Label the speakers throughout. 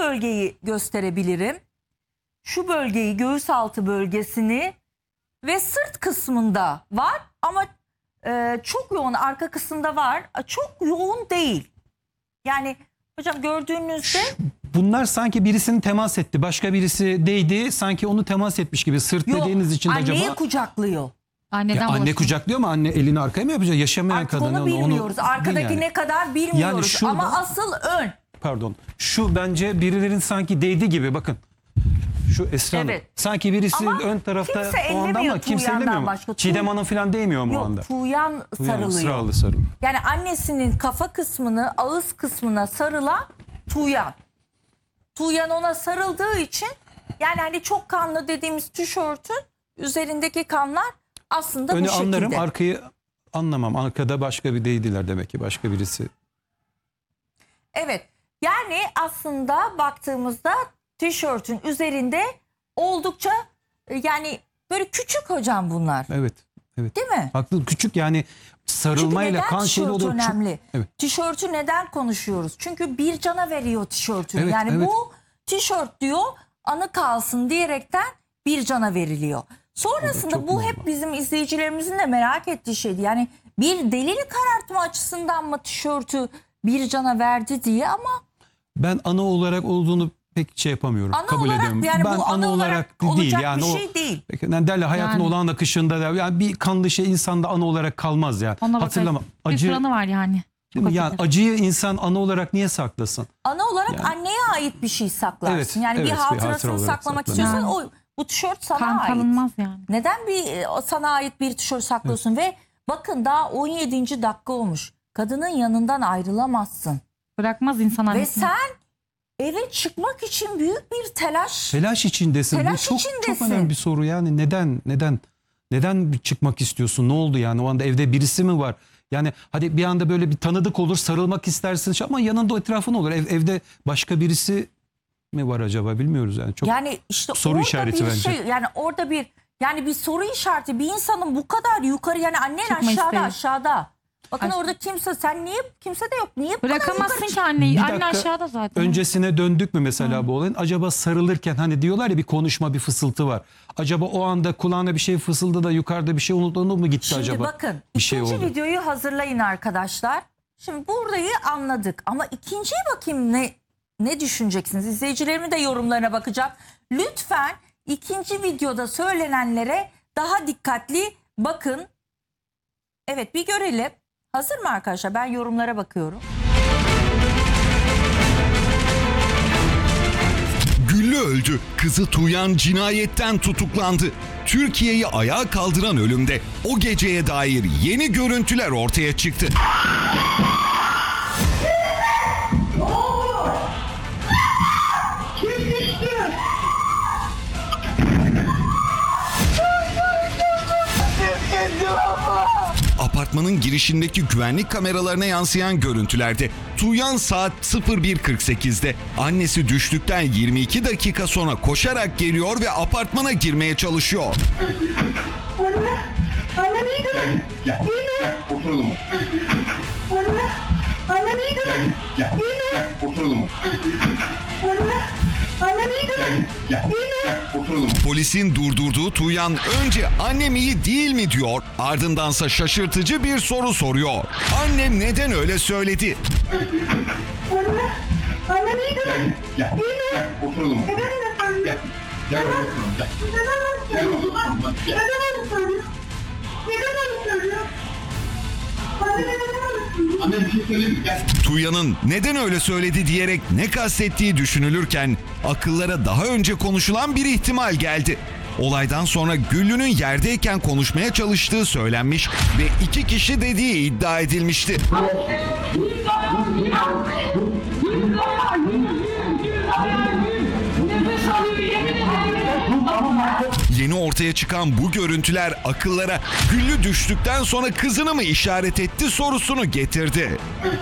Speaker 1: bölgeyi gösterebilirim. Şu bölgeyi, göğüs altı bölgesini ve sırt kısmında var ama çok yoğun arka kısımda var. Çok yoğun değil. Yani hocam gördüğünüzde
Speaker 2: bunlar sanki birisinin temas etti. Başka birisi değdi. Sanki onu temas etmiş gibi. Sırt dediğiniz için acaba.
Speaker 1: Anneyi kucaklıyor.
Speaker 2: Anne kucaklıyor mu? Anne elini arkaya mı yapacak? Yaşamayan
Speaker 1: Artık
Speaker 2: kadın.
Speaker 1: onu bilmiyoruz. Arkadaki
Speaker 2: yani.
Speaker 1: ne kadar bilmiyoruz.
Speaker 2: Yani şurada,
Speaker 1: ama asıl ön.
Speaker 2: Pardon. Şu bence birilerin sanki değdi gibi. Bakın. Şu Esra Hanım.
Speaker 1: Evet.
Speaker 2: Sanki birisi
Speaker 1: Ama
Speaker 2: ön tarafta
Speaker 1: kimse
Speaker 2: o anda
Speaker 1: ellemiyor
Speaker 2: ama kimse
Speaker 1: Tuğyan'dan
Speaker 2: ellemiyor mu?
Speaker 1: başka.
Speaker 2: Çiğdem Hanım falan değmiyor mu o anda?
Speaker 1: Yok, Tuğyan sarılıyor.
Speaker 2: Sarılıyor.
Speaker 1: Yani annesinin kafa kısmını, ağız kısmına sarılan Tuğyan. Tuğyan ona sarıldığı için yani hani çok kanlı dediğimiz tişörtün üzerindeki kanlar aslında
Speaker 2: Önü
Speaker 1: bu şekilde.
Speaker 2: anlarım, arkayı anlamam. Arkada başka bir değdiler demek ki, başka birisi.
Speaker 1: Evet. Yani aslında baktığımızda tişörtün üzerinde oldukça yani böyle küçük hocam bunlar.
Speaker 2: Evet. Evet.
Speaker 1: Değil mi?
Speaker 2: Haklı, küçük yani sarılmayla kan şeyli oluyor.
Speaker 1: Önemli.
Speaker 2: Evet.
Speaker 1: Tişörtü neden konuşuyoruz? Çünkü bir cana veriyor tişörtünü.
Speaker 2: Evet,
Speaker 1: yani
Speaker 2: evet.
Speaker 1: bu tişört diyor anı kalsın diyerekten bir cana veriliyor. Sonrasında bu hep bizim izleyicilerimizin de merak ettiği şeydi. Yani bir delil karartma açısından mı tişörtü bir cana verdi diye ama
Speaker 2: ben ana olarak olduğunu pek şey yapamıyorum.
Speaker 1: ana
Speaker 2: kabul
Speaker 1: olarak,
Speaker 2: edemiyorum.
Speaker 1: yani
Speaker 2: ben
Speaker 1: bu
Speaker 2: ana olarak değil
Speaker 1: olacak
Speaker 2: yani
Speaker 1: bir
Speaker 2: o
Speaker 1: şey değil.
Speaker 2: yani derler hayatın
Speaker 3: Yani.
Speaker 2: olağan akışında da yani bir kanlı şey insanda ana olarak kalmaz ya.
Speaker 3: Ona
Speaker 2: Hatırlama.
Speaker 3: bir sırrı var yani.
Speaker 2: Değil mi? Yani acıyı insan ana olarak niye saklasın?
Speaker 1: Ana olarak
Speaker 2: Yani.
Speaker 1: anneye ait bir şey saklarsın.
Speaker 2: Evet,
Speaker 1: yani
Speaker 2: evet,
Speaker 1: bir
Speaker 2: bir hatıra
Speaker 1: hatırasını
Speaker 2: olarak
Speaker 1: saklamak
Speaker 2: saklanır.
Speaker 1: istiyorsan
Speaker 3: Yani.
Speaker 1: bu tişört sana
Speaker 3: Kan
Speaker 1: ait.
Speaker 3: kalınmaz yani.
Speaker 1: Neden sana ait bir tişört saklıyorsun? Ve bakın daha 17. dakika olmuş. Kadının yanından ayrılamazsın.
Speaker 3: Bırakmaz insan
Speaker 1: Ve
Speaker 3: annesini.
Speaker 1: sen eve çıkmak için büyük bir telaş.
Speaker 2: Telaş içindesin.
Speaker 1: Telaş
Speaker 2: Bu
Speaker 1: içindesin.
Speaker 2: çok önemli bir soru yani. Neden çıkmak istiyorsun? Ne oldu yani? O anda evde birisi mi var? Yani hadi bir anda böyle bir tanıdık olur, sarılmak istersin ama yanında o etrafın olur. Evde başka birisi mi var acaba bilmiyoruz yani. Çok
Speaker 1: Yani işte
Speaker 2: soru
Speaker 1: orada
Speaker 2: işareti
Speaker 1: bir
Speaker 2: bence.
Speaker 1: şey yani orada bir soru işareti, bir insanın bu kadar yukarı yani annen
Speaker 3: Çıkma
Speaker 1: aşağıda
Speaker 3: isteği.
Speaker 1: aşağıda. Bakın
Speaker 3: Aşk-
Speaker 1: orada kimse de yok. Niye bu kadar
Speaker 3: Bırakamazsın
Speaker 1: yukarı
Speaker 3: ki anneyi.
Speaker 2: Bir
Speaker 3: Anne
Speaker 2: dakika
Speaker 3: aşağıda zaten.
Speaker 2: öncesine döndük mü mesela bu olayın? Acaba sarılırken hani diyorlar ya bir konuşma, bir fısıltı var. Acaba o anda kulağına bir şey fısıldı da yukarıda bir şey unuttu mu gitti
Speaker 1: Şimdi
Speaker 2: acaba?
Speaker 1: bakın
Speaker 2: bir şey
Speaker 1: ikinci
Speaker 2: oldu.
Speaker 1: videoyu hazırlayın arkadaşlar. Şimdi burayı anladık ama ikinciye bakayım ne düşüneceksiniz? İzleyicilerimin de yorumlarına bakacağım. Lütfen ikinci videoda söylenenlere daha dikkatli bakın. Evet bir görelim. Hazır mı arkadaşlar? Ben yorumlara bakıyorum.
Speaker 4: Güllü öldü. Kızı Tuğyan cinayetten tutuklandı. Türkiye'yi ayağa kaldıran ölümde o geceye dair yeni görüntüler ortaya çıktı. Apartmanın girişindeki güvenlik kameralarına yansıyan görüntülerde Tuğyan saat 01.48'de annesi düştükten 22 dakika sonra koşarak geliyor ve apartmana girmeye çalışıyor.
Speaker 5: Anne iyi görün.
Speaker 6: Gel.
Speaker 5: İyi mi?
Speaker 6: Oturalım.
Speaker 5: Anne iyi görün.
Speaker 6: Gel.
Speaker 5: İyi mi?
Speaker 6: Oturalım.
Speaker 5: Anne iyi görün.
Speaker 6: Gel.
Speaker 5: İyi mi?
Speaker 6: Oturalım.
Speaker 4: Polisin durdurduğu Tuğyan önce annem iyi değil mi diyor, ardındansa şaşırtıcı bir soru soruyor. Annem neden öyle söyledi?
Speaker 5: Anne iyi görün.
Speaker 6: Gel.
Speaker 5: İyi mi?
Speaker 6: Oturalım.
Speaker 5: Neden öyle söylüyor?
Speaker 6: Gel. Gel oturalım. Gel.
Speaker 5: Neden öyle söylüyor? Neden öyle söylüyor? Neden öyle söylüyor? Anne neden öyle söylüyor?
Speaker 6: Anne bir şey söyleyeyim mi? Gel.
Speaker 4: Tuğyan'ın neden öyle söyledi diyerek ne kastettiği düşünülürken akıllara daha önce konuşulan bir ihtimal geldi. Olaydan sonra Güllü'nün yerdeyken konuşmaya çalıştığı söylenmiş ve 2 kişi dediği iddia edilmişti. Yeni ortaya çıkan bu görüntüler akıllara Güllü düştükten sonra kızını mı işaret etti sorusunu getirdi.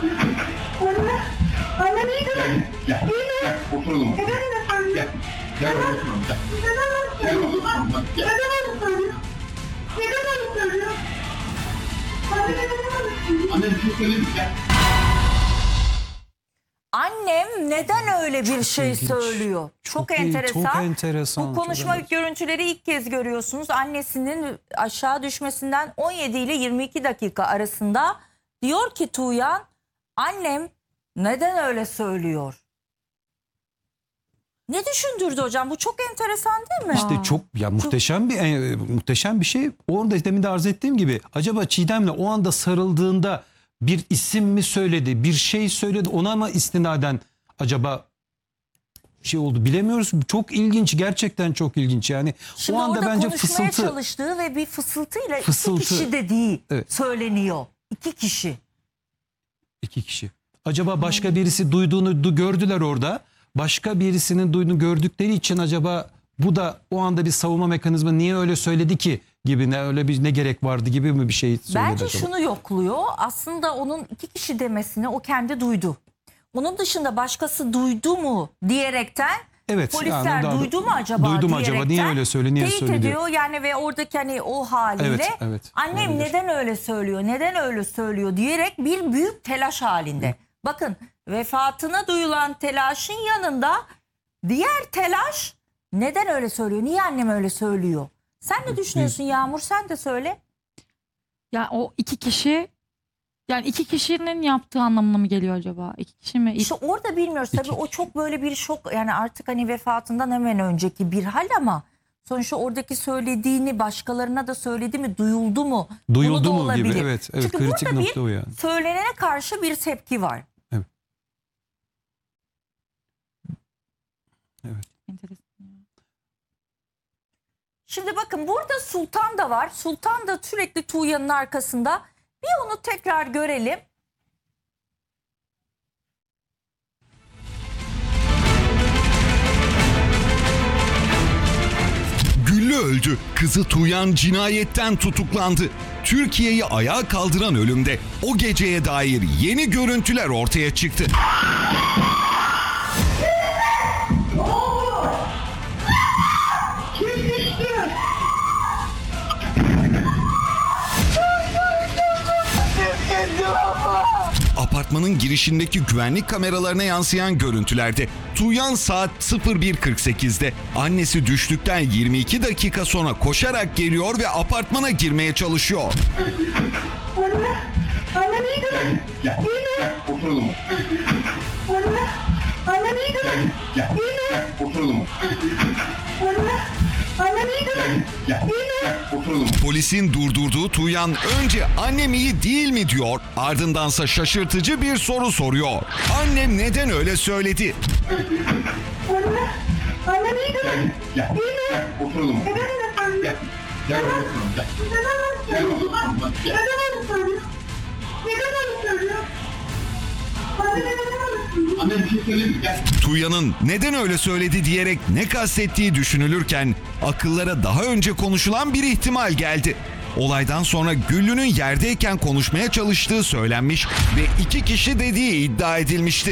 Speaker 5: Anne iyi görün.
Speaker 6: Gel.
Speaker 5: İyi mi?
Speaker 6: Oturalım.
Speaker 5: Neden öyle söylüyor?
Speaker 6: Gel. Gel oturalım. Gel.
Speaker 5: Neden öyle söylüyor?
Speaker 6: Gel.
Speaker 5: Neden öyle söylüyor? Neden öyle söylüyor? Anne neden öyle söylüyor?
Speaker 6: Anne bir şey söyleyeyim mi? Gel.
Speaker 1: annem neden öyle bir şey
Speaker 2: ilginç.
Speaker 1: söylüyor? Çok
Speaker 2: Çok iyi,
Speaker 1: enteresan.
Speaker 2: çok enteresan,
Speaker 1: Bu
Speaker 2: çok
Speaker 1: konuşma
Speaker 2: enteresan.
Speaker 1: görüntüleri ilk kez görüyorsunuz. Annesinin aşağı düşmesinden 17 ile 22 dakika arasında diyor ki Tuğyan, annem neden öyle söylüyor? Ne düşündürdü hocam? Bu çok enteresan değil mi?
Speaker 2: İşte çok ya muhteşem bir şey. Orada demin de arz ettiğim gibi acaba Çiğdem'le o anda sarıldığında bir isim mi söyledi, bir şey söyledi, ona mı istinaden acaba şey oldu bilemiyoruz. Çok ilginç, gerçekten çok ilginç yani.
Speaker 1: Şimdi
Speaker 2: o anda
Speaker 1: orada
Speaker 2: bence
Speaker 1: konuşmaya
Speaker 2: fısıltı.
Speaker 1: çalıştığı ve bir fısıltıyla
Speaker 2: Fısıltı.
Speaker 1: 2 kişi dediği
Speaker 2: Evet.
Speaker 1: söyleniyor. 2 kişi.
Speaker 2: 2 kişi. Acaba başka birisi duyduğunu gördüler orada. Başka birisinin duyduğunu gördükleri için acaba bu da o anda bir savunma mekanizması, niye öyle söyledi ki gibi, ne gerek vardı gibi mi bir şey söyledi
Speaker 1: Bence
Speaker 2: acaba?
Speaker 1: şunu yokluyor. Aslında onun 2 kişi demesini o kendi duydu. Onun dışında başkası duydu mu diyerekten
Speaker 2: Evet,
Speaker 1: polisler
Speaker 2: yani daha da-
Speaker 1: duydu mu acaba
Speaker 2: duydu mu acaba,
Speaker 1: diyerekten
Speaker 2: niye öyle söylüyor, niye
Speaker 1: teyit
Speaker 2: söyledi?
Speaker 1: ediyor yani ve oradaki hani o haliyle
Speaker 2: Evet, evet,
Speaker 1: annem
Speaker 2: olabilir.
Speaker 1: neden öyle söylüyor, neden öyle söylüyor diyerek bir büyük telaş halinde. Bakın, vefatına duyulan telaşın yanında diğer telaş, neden öyle söylüyor, niye annem öyle söylüyor? Sen ne düşünüyorsun Yağmur, sen de söyle.
Speaker 3: Ya o 2 kişi, yani 2 kişinin yaptığı anlamına mı geliyor acaba? 2 kişi mi?
Speaker 1: İşte orada bilmiyoruz tabii, o çok böyle bir şok yani, artık hani vefatından hemen önceki bir hal ama sonuçta oradaki söylediğini başkalarına da söyledi mi, duyuldu mu?
Speaker 2: Duyuldu
Speaker 1: Bunu da
Speaker 2: mu
Speaker 1: olabilir.
Speaker 2: gibi, evet,
Speaker 1: Çünkü
Speaker 2: kritik
Speaker 1: burada
Speaker 2: nokta o yani.
Speaker 1: söylenene karşı bir tepki var.
Speaker 3: Enteresan.
Speaker 1: Şimdi bakın, burada Sultan da var. Sultan da sürekli Tuğyan'ın arkasında. Bir onu tekrar görelim.
Speaker 4: Güllü öldü. Kızı Tuğyan cinayetten tutuklandı. Türkiye'yi ayağa kaldıran ölümde o geceye dair yeni görüntüler ortaya çıktı.
Speaker 5: Kim düştü?
Speaker 4: Apartmanın girişindeki güvenlik kameralarına yansıyan görüntülerde Tuğyan saat 01.48'de annesi düştükten 22 dakika sonra koşarak geliyor ve apartmana girmeye çalışıyor.
Speaker 5: Anne. Anne neydi?
Speaker 6: Gel.
Speaker 5: İyi mi?
Speaker 6: Oturalım.
Speaker 5: Anne. Anne neydi?
Speaker 6: Gel.
Speaker 5: İyi mi?
Speaker 6: Oturalım.
Speaker 5: Anne. Anne neydi?
Speaker 6: Gel.
Speaker 5: İyi mi?
Speaker 6: Oturalım.
Speaker 4: Polisin durdurduğu Tuğyan önce annem iyi değil mi diyor, ardındansa şaşırtıcı bir soru soruyor. Annem neden öyle söyledi?
Speaker 5: Anne. Anne neydi?
Speaker 6: Gel.
Speaker 5: İyi mi?
Speaker 6: Oturalım.
Speaker 5: Neden öyle söylüyor?
Speaker 6: Gel. Gel oturalım. Gel.
Speaker 5: Neden öyle
Speaker 6: Gel
Speaker 5: söylüyor?
Speaker 6: oturalım. Gel.
Speaker 5: Neden öyle söylüyor? Neden öyle söylüyor? Anne neden öyle söylüyor?
Speaker 6: Anne bir şey söyleyeyim mi? Gel.
Speaker 4: Tuğyan'ın neden öyle söyledi diyerek ne kastettiği düşünülürken akıllara daha önce konuşulan bir ihtimal geldi. Olaydan sonra Güllü'nün yerdeyken konuşmaya çalıştığı söylenmiş ve 2 kişi dediği iddia edilmişti.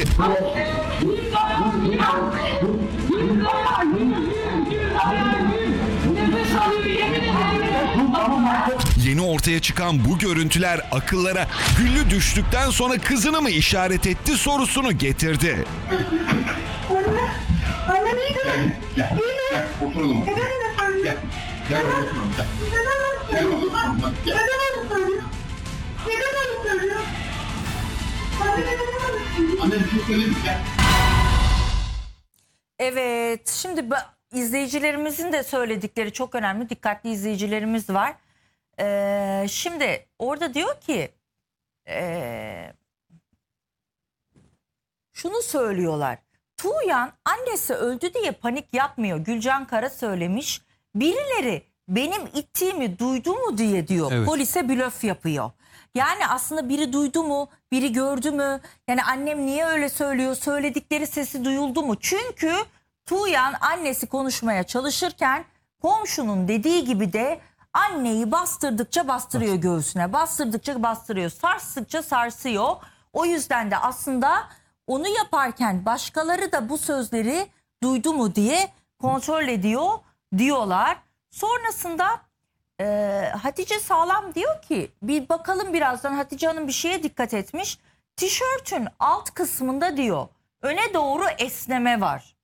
Speaker 4: Yeni ortaya çıkan bu görüntüler akıllara Güllü düştükten sonra kızını mı işaret etti sorusunu getirdi.
Speaker 5: Anne. Anne neydi?
Speaker 6: Gel.
Speaker 5: İyi mi?
Speaker 6: Oturalım.
Speaker 5: Neden öyle söylüyor?
Speaker 6: Gel. Gel oturalım. Gel.
Speaker 5: Neden öyle
Speaker 6: Gel
Speaker 5: söylüyor?
Speaker 6: oturalım. Gel.
Speaker 5: Neden öyle söylüyor? Neden öyle söylüyor? Anne neden öyle söylüyor?
Speaker 6: Anne bir şey söyleyeyim mi? Gel.
Speaker 1: Evet, şimdi izleyicilerimizin de söyledikleri çok önemli. Dikkatli izleyicilerimiz var. Şimdi orada diyor ki şunu söylüyorlar. Tuğyan annesi öldü diye panik yapmıyor. Gülcan Kara söylemiş. Birileri benim ittiğimi duydu mu diye diyor.
Speaker 2: Evet.
Speaker 1: Polise blöf yapıyor. Yani aslında biri duydu mu, biri gördü mü? Yani annem niye öyle söylüyor? Söyledikleri sesi duyuldu mu? Çünkü Tuğyan annesi konuşmaya çalışırken komşunun dediği gibi de anneyi bastırdıkça bastırıyor göğsüne. Bastırdıkça bastırıyor. Sarstıkça sarsıyor. O yüzden de aslında onu yaparken başkaları da bu sözleri duydu mu diye kontrol ediyor diyorlar. Sonrasında Hatice Sağlam diyor ki, bir bakalım birazdan, Hatice Hanım bir şeye dikkat etmiş. Tişörtün alt kısmında diyor, öne doğru esneme var.